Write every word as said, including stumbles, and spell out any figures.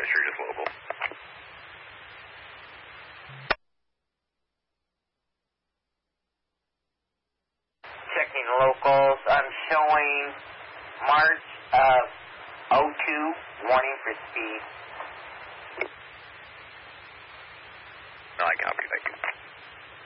West, you're just local. Checking locals. I'm showing March of oh two, warning for speed. No, I copy, thank you.